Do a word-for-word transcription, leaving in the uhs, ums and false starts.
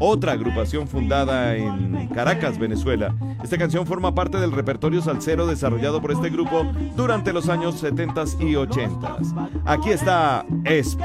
otra agrupación fundada en Caracas, Venezuela. Esta canción forma parte del repertorio salsero desarrollado por este grupo durante los años setenta y ochenta. Aquí está Es